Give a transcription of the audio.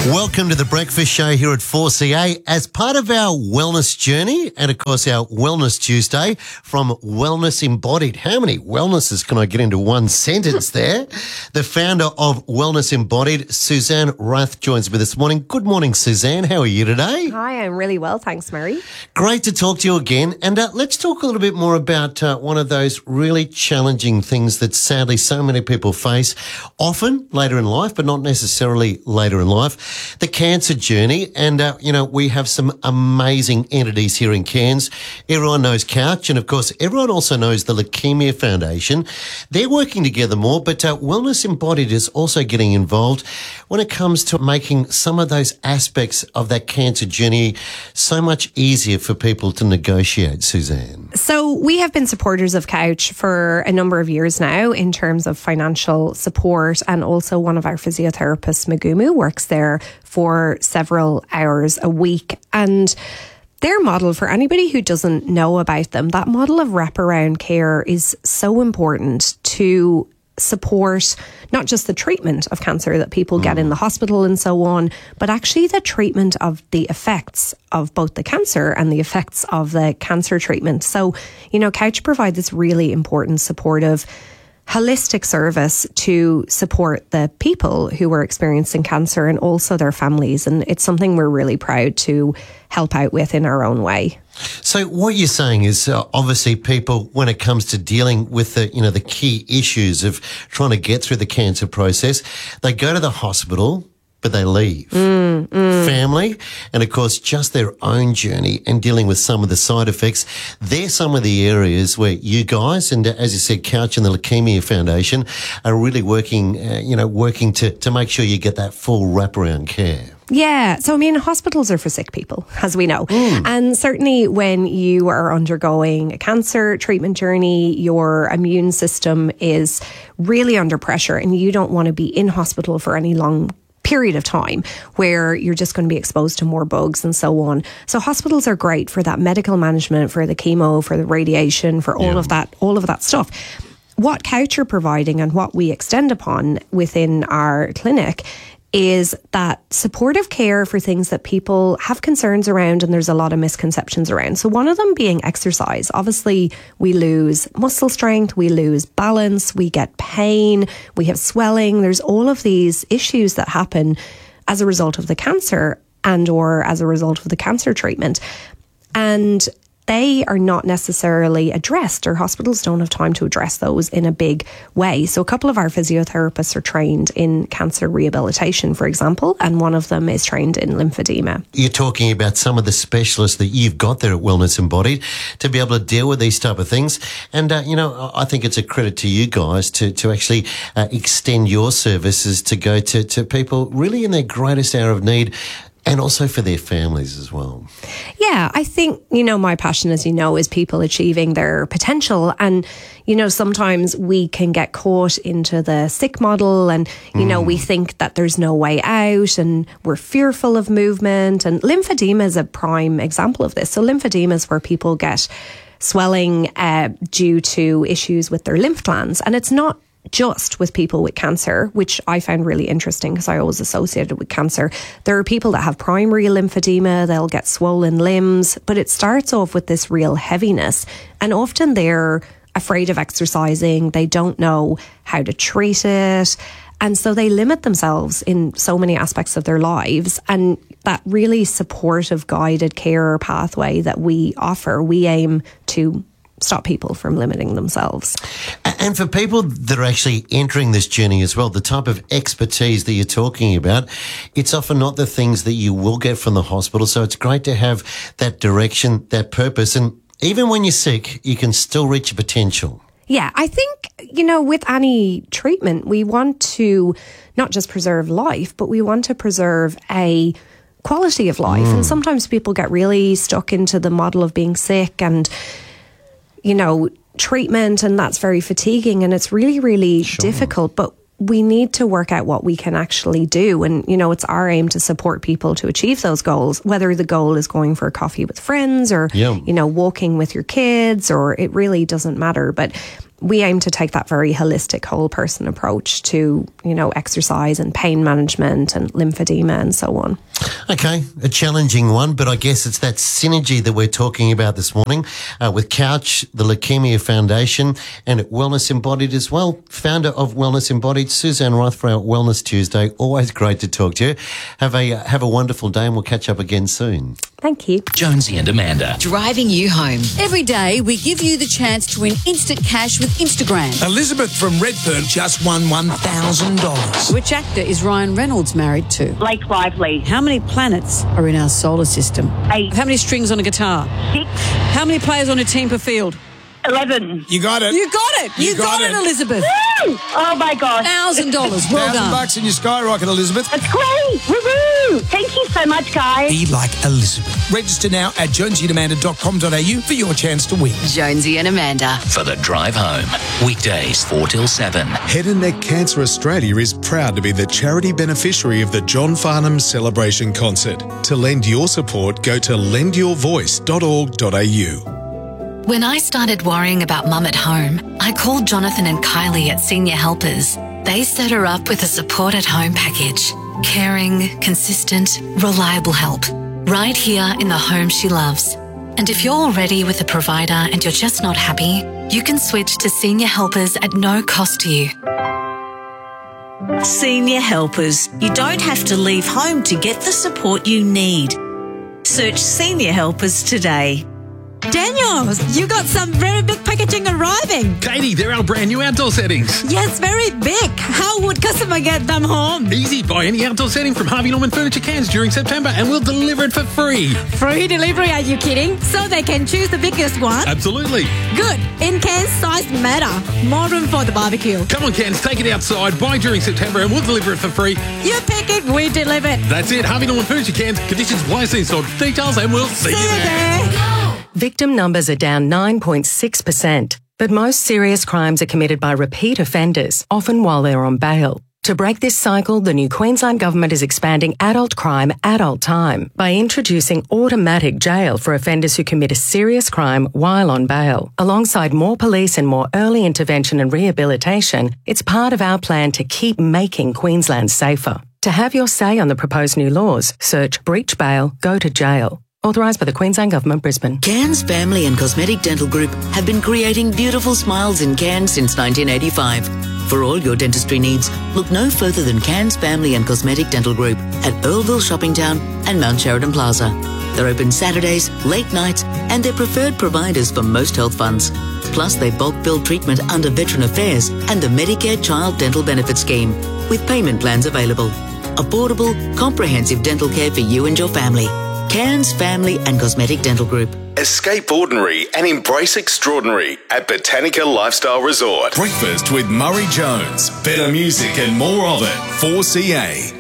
Welcome to the Breakfast Show here at 4CA as part of our wellness journey and, of course, our Wellness Tuesday from Wellness Embodied. How many wellnesses can I get into one sentence there? The founder of Wellness Embodied, Suzanne Rath, joins me this morning. Good morning, Suzanne. How are you today? Hi, I'm really well, thanks, Murray. Great to talk to you again. And let's talk a little bit more about one of those really challenging things that sadly so many people face, often later in life, but not necessarily later in life. The cancer journey, and we have some amazing entities here in Cairns. Everyone knows Couch, and of course everyone also knows the Leukemia Foundation. They're working together more, but Wellness Embodied is also getting involved when it comes to making some of those aspects of that cancer journey so much easier for people to negotiate, Suzanne. So we have been supporters of Couch for a number of years now in terms of financial support, and also one of our physiotherapists, Magumu, works there for several hours a week. And their model, for anybody who doesn't know about them, that model of wraparound care is so important to support not just the treatment of cancer that people get in the hospital and so on, but actually the treatment of the effects of both the cancer and the effects of the cancer treatment. So, Couch provide this really important, supportive, holistic service to support the people who are experiencing cancer and also their families. And it's something we're really proud to help out with in our own way. So what you're saying is obviously people, when it comes to dealing with the key issues of trying to get through the cancer process, they go to the hospital, but they leave. Family, and of course just their own journey and dealing with some of the side effects. They're some of the areas where you guys, and as you said, Couch and the Leukemia Foundation, are really working to make sure you get that full wraparound care. Yeah. So, hospitals are for sick people, as we know. And certainly when you are undergoing a cancer treatment journey, your immune system is really under pressure and you don't want to be in hospital for any long period of time where you're just going to be exposed to more bugs and so on. So hospitals are great for that medical management, for the chemo, for the radiation, for all of that stuff. What Couch are providing and what we extend upon within our clinic is that supportive care for things that people have concerns around, and there's a lot of misconceptions around. So one of them being exercise. Obviously, we lose muscle strength, we lose balance, we get pain, we have swelling. There's all of these issues that happen as a result of the cancer and or as a result of the cancer treatment. And they are not necessarily addressed, or hospitals don't have time to address those in a big way. So a couple of our physiotherapists are trained in cancer rehabilitation, for example, and one of them is trained in lymphedema. You're talking about some of the specialists that you've got there at Wellness Embodied to be able to deal with these type of things. And, I think it's a credit to you guys to actually extend your services to go to people really in their greatest hour of need, and also for their families as well. Yeah, I think, my passion, as you know, is people achieving their potential. And, sometimes we can get caught into the sick model and, we think that there's no way out and we're fearful of movement. And lymphedema is a prime example of this. So lymphedema is where people get swelling due to issues with their lymph glands. And it's not just with people with cancer, which I found really interesting because I always associated with cancer. There are people that have primary lymphedema, they'll get swollen limbs, but it starts off with this real heaviness. And often they're afraid of exercising, they don't know how to treat it. And so they limit themselves in so many aspects of their lives. And that really supportive guided care pathway that we offer, we aim to stop people from limiting themselves. And for people that are actually entering this journey as well, the type of expertise that you're talking about, it's often not the things that you will get from the hospital. So it's great to have that direction, that purpose. And even when you're sick, you can still reach your potential. Yeah, I think, with any treatment, we want to not just preserve life, but we want to preserve a quality of life. And sometimes people get really stuck into the model of being sick and treatment, and that's very fatiguing and it's really, really difficult. But we need to work out what we can actually do. And, it's our aim to support people to achieve those goals, whether the goal is going for a coffee with friends or, walking with your kids, or it really doesn't matter. But we aim to take that very holistic whole person approach to, exercise and pain management and lymphedema and so on. Okay, a challenging one, but I guess it's that synergy that we're talking about this morning with Couch, the Leukemia Foundation, and at Wellness Embodied as well. Founder of Wellness Embodied, Suzanne Roth, for our Wellness Tuesday. Always great to talk to you. Have a wonderful day, and we'll catch up again soon. Thank you. Jonesy and Amanda. Driving you home. Every day, we give you the chance to win instant cash with Instagram. Elizabeth from Redfern just won $1,000. Which actor is Ryan Reynolds married to? Blake Lively. How many planets are in our solar system? 8. How many strings on a guitar? 6. How many players on a team per field? 11. You got it. You got it. You got it, Elizabeth. Woo! Oh my gosh. $1,000. Well done. $1,000 in your skyrocket, Elizabeth. That's great. Woohoo! Thank you so much, guys. Be like Elizabeth. Register now at jonesyandamanda.com.au for your chance to win. Jonesy and Amanda. For the drive home. Weekdays 4 till 7. Head and Neck Cancer Australia is proud to be the charity beneficiary of the John Farnham Celebration Concert. To lend your support, go to lendyourvoice.org.au. When I started worrying about Mum at home, I called Jonathan and Kylie at Senior Helpers. They set her up with a support at home package. Caring, consistent, reliable help. Right here in the home she loves. And if you're already with a provider and you're just not happy, you can switch to Senior Helpers at no cost to you. Senior Helpers. You don't have to leave home to get the support you need. Search Senior Helpers today. Daniel, you got some very big packaging arriving. Katie, they're our brand new outdoor settings. Yes, very big. How would customer get them home? Easy, buy any outdoor setting from Harvey Norman Furniture Cairns during September and we'll deliver it for free. Free delivery, are you kidding? So they can choose the biggest one? Absolutely. Good. In Cairns, size matter. More room for the barbecue. Come on, Cairns, take it outside, buy during September and we'll deliver it for free. You pick it, we deliver it. That's it, Harvey Norman Furniture Cairns. Conditions apply, see installed details and we'll see you there. Victim numbers are down 9.6%, but most serious crimes are committed by repeat offenders, often while they're on bail. To break this cycle, the new Queensland Government is expanding adult crime, adult time by introducing automatic jail for offenders who commit a serious crime while on bail. Alongside more police and more early intervention and rehabilitation, it's part of our plan to keep making Queensland safer. To have your say on the proposed new laws, search Breach Bail, Go to Jail. Authorised by the Queensland Government, Brisbane. Cairns Family and Cosmetic Dental Group have been creating beautiful smiles in Cairns since 1985. For all your dentistry needs, look no further than Cairns Family and Cosmetic Dental Group at Earlville Shopping Town and Mount Sheridan Plaza. They're open Saturdays, late nights, and they're preferred providers for most health funds. Plus, they bulk bill treatment under Veteran Affairs and the Medicare Child Dental Benefit Scheme, with payment plans available. Affordable, comprehensive dental care for you and your family. Cairns Family and Cosmetic Dental Group. Escape ordinary and embrace extraordinary at Botanica Lifestyle Resort. Breakfast with Murray Jones. Better music and more of it. 4CA.